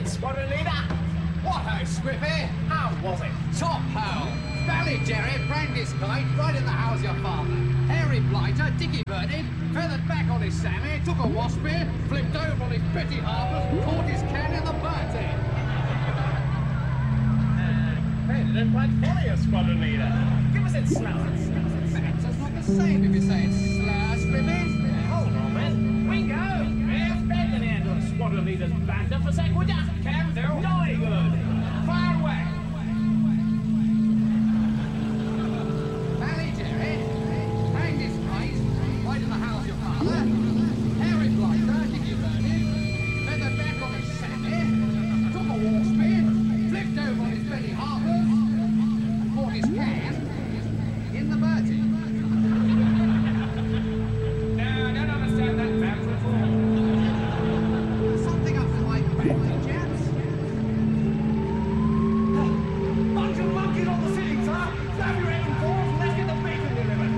Squadron leader! What ho, Squiffy? How was it? Top ho! Valley Jerry, Brandy's kite, right in the house your father. Hairy blighter, Dicky birded, feathered back on his Sammy, took a wasp spear, flipped over on his Betty Harpers, caught his can in the birdie. Hey, they didn't quite follow you, Squadron leader. Give us it slow. That's not the same if you say it's slow, Squiffy. Hold on, man. Wingo! Here's Ben to handle the Squadron leader's bander for sec. We just can't do jolly good. Fire away! Valley Jerry, Brandy's kite, right in the house your father. Hairy blighter, Dicky birded, feathered back on his Sammy, took a wasp spear, flipped over on his Betty Harpers, and caught his can in the birdie. No, I don't understand that banter at all. Something up to my Brandy, chaps. Bunch of monkeys on the ceiling, sir. Grab your aim balls and let's get the bacon delivered.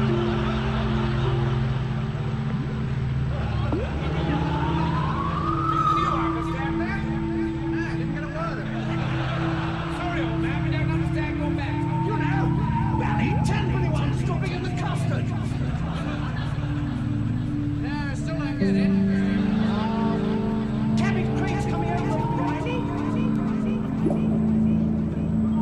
You understand that? No, I didn't get a word of it. Sorry, old man, we don't understand your back. You know, Valley 1021 stopping in the custard. No, still don't get it.